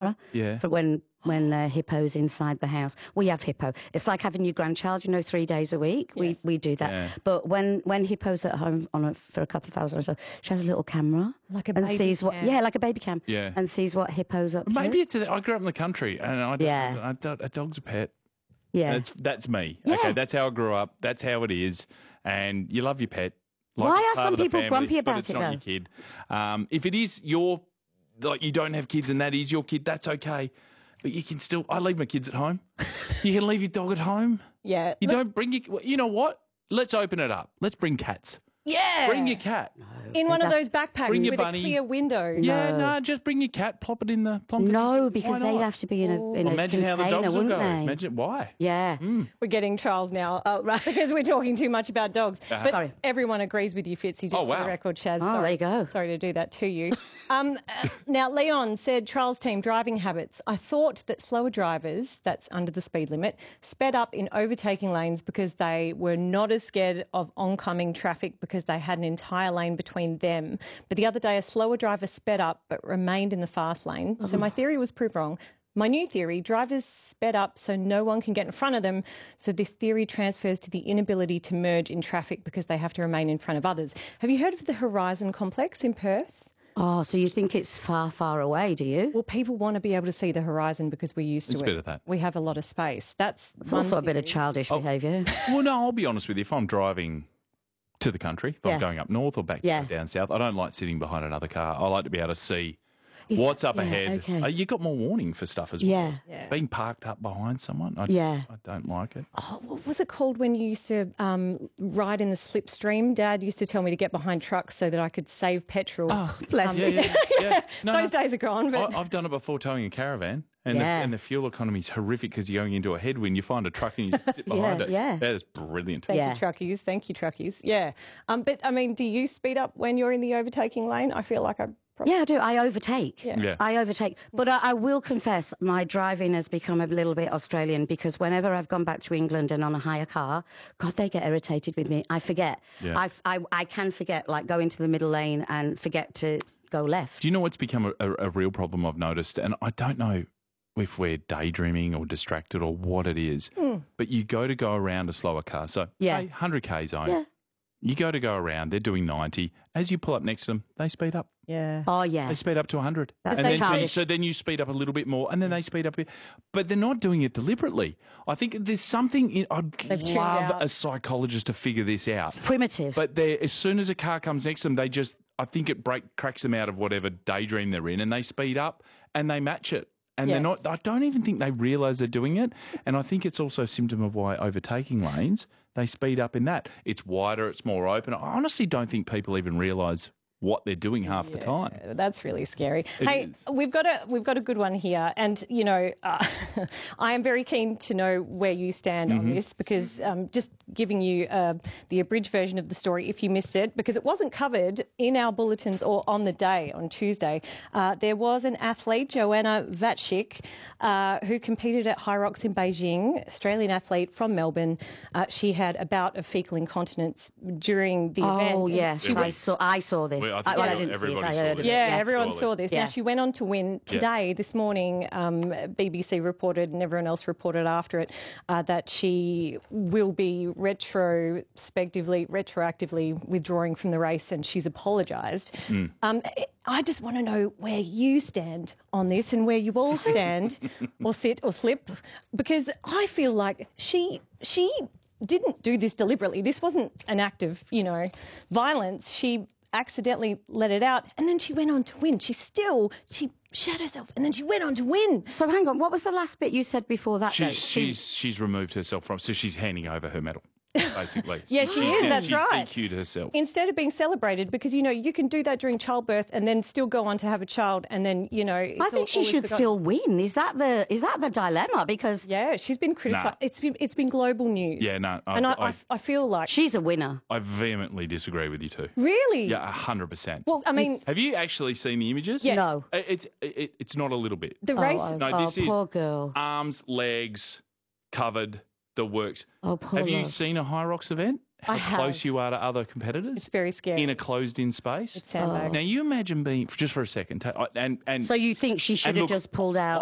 camera for when Hippo's inside the house. We have Hippo. It's like having your grandchild, 3 days a week. Yes. We do that. Yeah. But when Hippo's at home for a couple of hours or so, she has a little camera. Like a baby sees cam. like a baby cam. Yeah. And sees what Hippo's up to. Maybe I grew up in the country and a dog's a pet. Yeah. That's me. Yeah. Okay, that's how I grew up. That's how it is. And you love your pet. Like why are some people grumpy about but it's it, not though? your kid. If it is you don't have kids and that is your kid, that's okay. But you can still, I leave my kids at home. You can leave your dog at home. Yeah. Don't bring you know what? Let's open it up. Let's bring cats. Yeah. Bring your cat. In one of those backpacks with bunny. a clear window. Yeah, no, just bring your cat, plop it in the... No, because they'd have to be in a Imagine container, how the dogs wouldn't will go. they? Imagine why. Yeah. We're getting Charles now. Oh, right. Because we're talking too much about dogs. But Sorry. Everyone agrees with you, Fitzy, just for the record, Chaz. Oh, sorry. there you go. Sorry to do that to you. Now, Leon said, Charles' team driving habits. I thought that slower drivers, that's under the speed limit, sped up in overtaking lanes because they were not as scared of oncoming traffic because they had an entire lane between them. But the other day, a slower driver sped up but remained in the fast lane. So my theory was proved wrong. My new theory, drivers sped up so no one can get in front of them. So this theory transfers to the inability to merge in traffic because they have to remain in front of others. Have you heard of the Horizon Complex in Perth? Oh, so you think it's far, far away, do you? Well, people want to be able to see the horizon because we're used to it. It's a bit of that. We have a lot of space. It's also a bit of childish behaviour. Well, no, I'll be honest with you. If I'm driving to the country, if I'm going up north or back down south, I don't like sitting behind another car. I like to be able to see what's up ahead. Okay. You've got more warning for stuff as well. Yeah. Being parked up behind someone, I don't like it. Oh, what was it called when you used to ride in the slipstream? Dad used to tell me to get behind trucks so that I could save petrol. Oh, bless you. Yeah. Those days are gone. But... I've done it before towing a caravan. And the fuel economy is horrific because you're going into a headwind. You find a truck and you sit behind it. Yeah. That is brilliant. Thank you, truckies. Thank you, truckies. Yeah. But, I mean, do you speed up when you're in the overtaking lane? I feel like I probably... Yeah, I do. I overtake. Yeah. I overtake. But I will confess, my driving has become a little bit Australian because whenever I've gone back to England and on a higher car, God, they get irritated with me. I forget. Yeah. I can forget, like, go into the middle lane and forget to go left. Do you know what's become a real problem I've noticed? And I don't know if we're daydreaming or distracted or what it is, but you go around a slower car. So, say 100k zone. Yeah. You go around, they're doing 90. As you pull up next to them, they speed up. Yeah. Oh, yeah. They speed up to 100. That's and then childish. so then you speed up a little bit more and then they speed up a bit. But they're not doing it deliberately. I think there's something, I'd love a psychologist to figure this out. It's primitive. But as soon as a car comes next to them, I think it cracks them out of whatever daydream they're in and they speed up and they match it. And they're not, I don't even think they realise they're doing it. And I think it's also a symptom of why overtaking lanes, they speed up in that. It's wider, it's more open. I honestly don't think people even realise what they're doing half the time. That's really scary. It is. We've got a good one here, and I am very keen to know where you stand on this because just giving you the abridged version of the story if you missed it, because it wasn't covered in our bulletins or on the day on Tuesday. There was an athlete, Joanna Vatchik, who competed at High Rocks in Beijing, Australian athlete from Melbourne. She had a bout of fecal incontinence during the event. Oh, yes, I saw this. I didn't see it. everybody I saw heard this. of it. Yeah, everyone saw this. Yeah. Now, she went on to win today, this morning. BBC reported and everyone else reported after it that she will be retroactively withdrawing from the race, and she's apologised. I just want to know where you stand on this and where you all stand or sit or slip, because I feel like she didn't do this deliberately. This wasn't an act of, violence. She accidentally let it out, and then she went on to win. She shat herself, and then she went on to win. So hang on, what was the last bit you said before that? She's removed herself from, so she's handing over her medal, basically. Yeah, she is, that's right. She's DQ'd herself. Instead of being celebrated, because, you can do that during childbirth and then still go on to have a child, and then, I think she should still win. Is that the dilemma? Because yeah, she's been criticised. It's been global news. Yeah, no. I feel like she's a winner. I vehemently disagree with you too. Really? Yeah, 100%. Well, I mean, have you actually seen the images? Yes. No. It's not a little bit. The race. This is poor girl. Arms, legs covered. The works. Oh, poor Have you love. seen a High Rocks event? How close you are to other competitors? It's very scary. In a closed-in space. It's sandbag. Now, you imagine being, just for a second, and So you think she should have just pulled out?